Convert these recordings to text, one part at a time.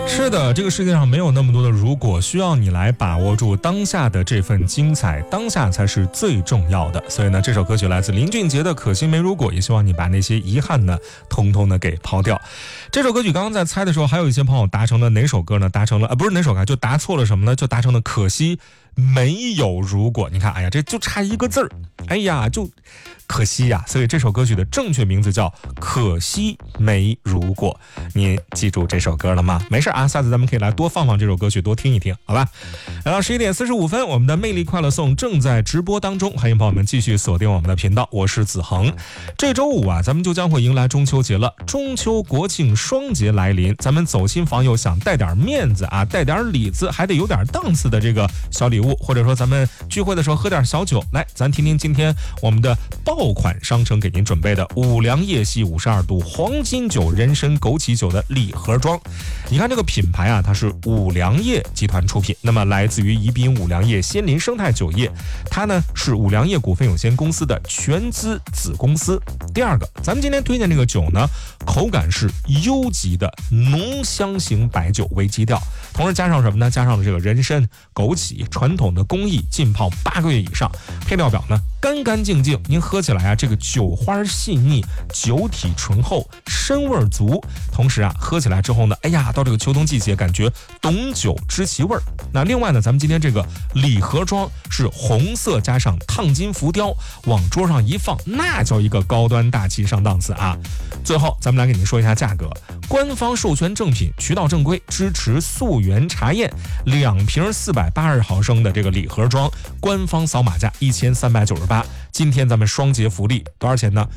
是的，这个世界上没有那么多的如果，需要你来把握住当下的这份精彩，当下才是最重要的。所以呢，这首歌曲来自林俊杰的《可惜没如果》，也希望你把那些遗憾呢通通的给抛掉。这首歌曲刚刚在猜的时候，还有一些朋友答成了哪首歌呢？答成了不是哪首歌，就答错了什么呢？就答成了可惜没有如果。你看，哎呀，这就差一个字儿，哎呀，就可惜呀。所以这首歌曲的正确名字叫可惜没如果。你记住这首歌了吗？没事啊，下次咱们可以来多放放这首歌曲，多听一听，好吧？来到11点45分，我们的魅力快乐颂正在直播当中，欢迎朋友们继续锁定我们的频道，我是子恒。这周五啊，咱们就将会迎来中秋节了，中秋国庆双节来临，咱们走亲访友想带点面子啊，带点里子，还得有点档次的这个小礼物，或者说咱们聚会的时候喝点小酒，来，咱听听今天我们的爆款商城给您准备的五粮液系52度黄金酒人参枸杞酒的礼盒装。你看这个品牌啊，它是五粮液集团出品，那么来自于宜宾五粮液仙林生态酒业，它呢是五粮液股份有限公司的全资子公司。第二个，咱们今天推荐这个酒呢，口感是优级的浓香型白酒为基调，同时加上什么呢？加上了这个人参、枸杞传统的工艺浸泡8个月以上，配料表呢干干净净，您喝起来啊，这个酒花细腻，酒体醇厚，参味足。同时啊，喝起来之后呢，哎呀，到这个秋冬季节，感觉懂酒知其味儿。那另外呢，咱们今天这个礼盒装是红色加上烫金浮雕，往桌上一放，那叫一个高端大气上档次啊！最后，咱们来给您说一下价格，官方授权正品，渠道正规，支持溯源查验，2瓶482毫升的这个礼盒装，官方扫码价1398。今天咱们双节福利多少钱呢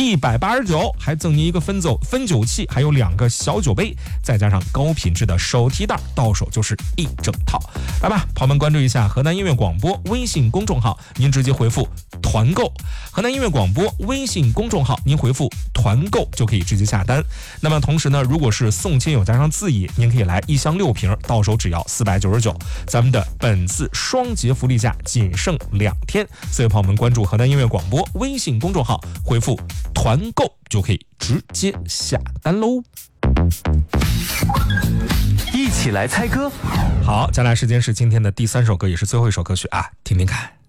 ？189，还赠您一个分酒器，还有2个小酒杯，再加上高品质的手提袋，到手就是一整套。来吧，朋友们关注一下河南音乐广播微信公众号，您直接回复团购，河南音乐广播微信公众号，您回复团购就可以直接下单。那么同时呢，如果是送亲友加上自饮，您可以来1箱6瓶，到手只要499。咱们的本次双节福利价仅剩2天，所以朋友们关注河南音乐广播微信公众号，回复团购就可以直接下单喽。 一起来猜歌。 好，接下来时间是今天的第3首歌，也是最后一首歌曲啊，听听看。